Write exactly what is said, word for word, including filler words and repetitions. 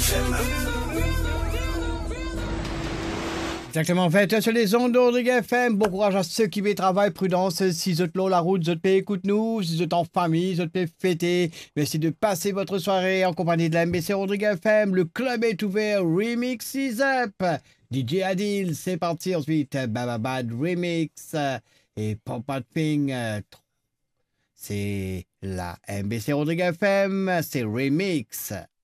F M. Exactement, vingt heures sur les ondes d'Ordrigue F M. Bon courage à ceux qui travaillent, prudence. Si vous êtes là, la route, vous êtes écoute-nous. Si vous êtes en famille, vous êtes fêter. Merci de passer votre soirée en compagnie de la M B C Ordrigue F M. Le club est ouvert. Remix is up. D J Adil, c'est parti. Ensuite, Baba Bad Remix et Papa Ping. C'est la M B C Ordrigue F M. C'est Remix.